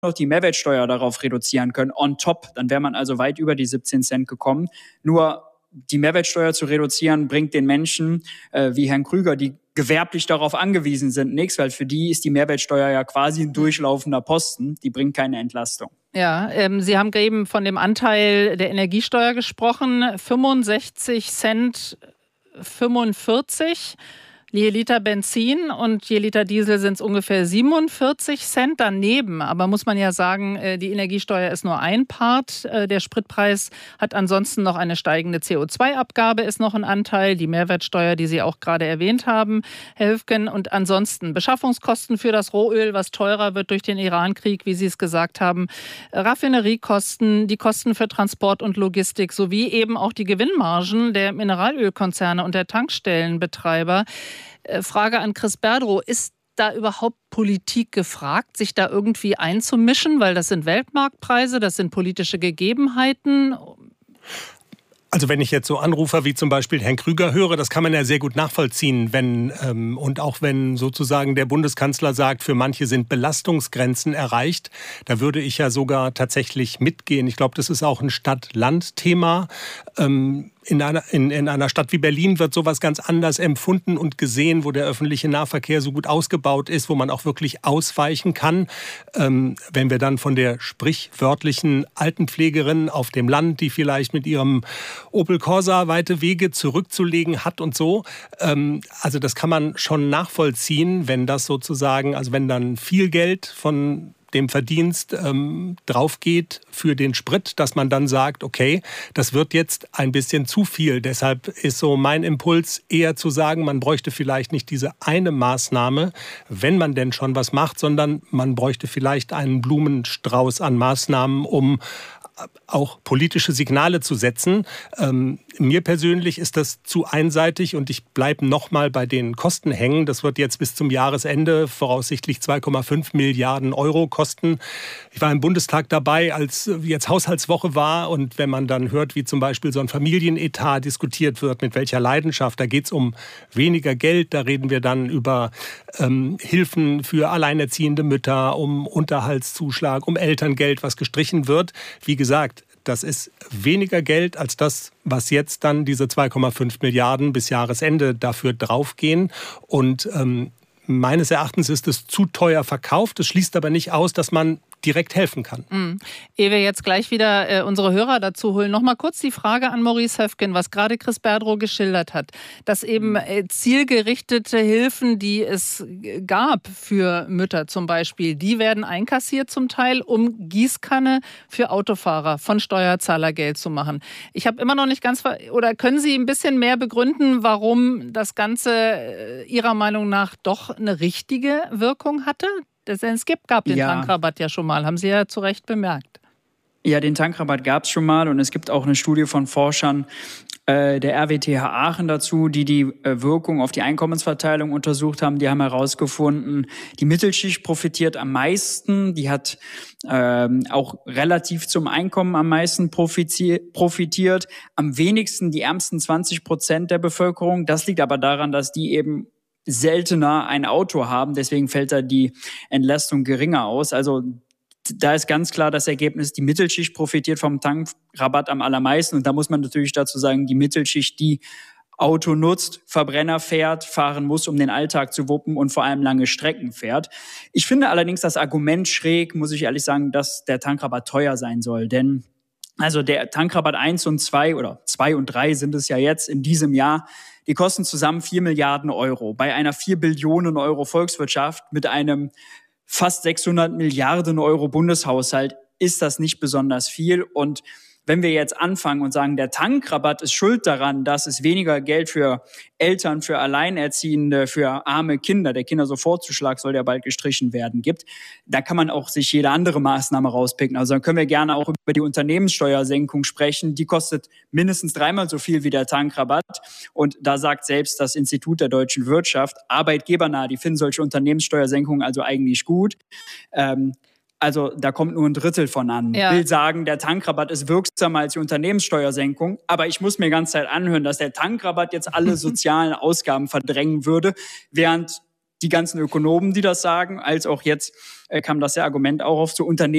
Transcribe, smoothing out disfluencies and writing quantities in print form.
noch die Mehrwertsteuer darauf reduzieren können, on top, dann wäre man also weit über die 17 Cent gekommen. Nur die Mehrwertsteuer zu reduzieren, bringt den Menschen wie Herrn Krüger, die gewerblich darauf angewiesen sind, nichts, weil für die ist die Mehrwertsteuer ja quasi ein durchlaufender Posten, die bringt keine Entlastung. Ja, Sie haben eben von dem Anteil der Energiesteuer gesprochen, 65 Cent 45 je Liter Benzin und je Liter Diesel sind es ungefähr 47 Cent daneben. Aber muss man ja sagen, die Energiesteuer ist nur ein Part. Der Spritpreis hat ansonsten noch eine steigende CO2-Abgabe, ist noch ein Anteil. Die Mehrwertsteuer, die Sie auch gerade erwähnt haben, Herr Höfgen. Und ansonsten Beschaffungskosten für das Rohöl, was teurer wird durch den Irankrieg, wie Sie es gesagt haben. Raffineriekosten, die Kosten für Transport und Logistik sowie eben auch die Gewinnmargen der Mineralölkonzerne und der Tankstellenbetreiber. Frage an Chris Berdrow, ist da überhaupt Politik gefragt, sich da irgendwie einzumischen? Weil das sind Weltmarktpreise, das sind politische Gegebenheiten. Also wenn ich jetzt so Anrufer wie zum Beispiel Herrn Krüger höre, das kann man ja sehr gut nachvollziehen, und auch wenn sozusagen der Bundeskanzler sagt, für manche sind Belastungsgrenzen erreicht, da würde ich ja sogar tatsächlich mitgehen. Ich glaube, das ist auch ein Stadt-Land-Thema. In einer Stadt wie Berlin wird sowas ganz anders empfunden und gesehen, wo der öffentliche Nahverkehr so gut ausgebaut ist, wo man auch wirklich ausweichen kann. Wenn wir dann von der sprichwörtlichen Altenpflegerin auf dem Land, die vielleicht mit ihrem Opel Corsa weite Wege zurückzulegen hat und so. Also das kann man schon nachvollziehen, wenn das sozusagen, also wenn dann viel Geld von dem Verdienst drauf geht für den Sprit, dass man dann sagt, okay, das wird jetzt ein bisschen zu viel. Deshalb ist so mein Impuls eher zu sagen, man bräuchte vielleicht nicht diese eine Maßnahme, wenn man denn schon was macht, sondern man bräuchte vielleicht einen Blumenstrauß an Maßnahmen, um auch politische Signale zu setzen. Mir persönlich ist das zu einseitig und ich bleibe nochmal bei den Kosten hängen. Das wird jetzt bis zum Jahresende voraussichtlich 2,5 Milliarden Euro kosten. Ich war im Bundestag dabei, als jetzt Haushaltswoche war, und wenn man dann hört, wie zum Beispiel so ein Familienetat diskutiert wird, mit welcher Leidenschaft, da geht es um weniger Geld, da reden wir dann über Hilfen für alleinerziehende Mütter, um Unterhaltszuschlag, um Elterngeld, was gestrichen wird. Wie gesagt, das ist weniger Geld als das, was jetzt dann diese 2,5 Milliarden bis Jahresende dafür draufgehen. Und meines Erachtens ist es zu teuer verkauft. Das schließt aber nicht aus, dass man direkt helfen kann. Ehe wir jetzt gleich wieder unsere Hörer dazu holen, noch mal kurz die Frage an Maurice Höfgen, was gerade Chris Berdrow geschildert hat, dass eben zielgerichtete Hilfen, die es gab für Mütter zum Beispiel, die werden einkassiert zum Teil, um Gießkanne für Autofahrer von Steuerzahlergeld zu machen. Ich habe immer noch nicht ganz, oder können Sie ein bisschen mehr begründen, warum das Ganze Ihrer Meinung nach doch eine richtige Wirkung hatte? Es gab den Tankrabatt ja schon mal, haben Sie ja zu Recht bemerkt. Ja, den Tankrabatt gab es schon mal und es gibt auch eine Studie von Forschern der RWTH Aachen dazu, die Wirkung auf die Einkommensverteilung untersucht haben. Die haben herausgefunden, die Mittelschicht profitiert am meisten, die hat auch relativ zum Einkommen am meisten profitiert, am wenigsten die ärmsten 20% der Bevölkerung. Das liegt aber daran, dass die eben seltener ein Auto haben, deswegen fällt da die Entlastung geringer aus. Also da ist ganz klar das Ergebnis, die Mittelschicht profitiert vom Tankrabatt am allermeisten. Und da muss man natürlich dazu sagen, die Mittelschicht, die Auto nutzt, Verbrenner fährt, fahren muss, um den Alltag zu wuppen und vor allem lange Strecken fährt. Ich finde allerdings das Argument schräg, muss ich ehrlich sagen, dass der Tankrabatt teuer sein soll. Denn also der Tankrabatt 1 und 2 oder 2 und 3 sind es ja jetzt in diesem Jahr, die kosten zusammen 4 Milliarden Euro. Bei einer 4 Billionen Euro Volkswirtschaft mit einem fast 600 Milliarden Euro Bundeshaushalt ist das nicht besonders viel. Und wenn wir jetzt anfangen und sagen, der Tankrabatt ist schuld daran, dass es weniger Geld für Eltern, für Alleinerziehende, für arme Kinder, der Kindersofortzuschlag soll ja bald gestrichen werden, gibt, da kann man auch sich jede andere Maßnahme rauspicken. Also dann können wir gerne auch über die Unternehmenssteuersenkung sprechen. Die kostet mindestens 3-mal so viel wie der Tankrabatt. Und da sagt selbst das Institut der deutschen Wirtschaft, arbeitgebernah, die finden solche Unternehmenssteuersenkungen also eigentlich gut. Also da kommt nur ein Drittel von an. Ich will sagen, der Tankrabatt ist wirksamer als die Unternehmenssteuersenkung. Aber ich muss mir die ganze Zeit anhören, dass der Tankrabatt jetzt alle sozialen Ausgaben verdrängen würde, während die ganzen Ökonomen, die das sagen, als auch jetzt kam das ja Argument auch auf, so Unternehmen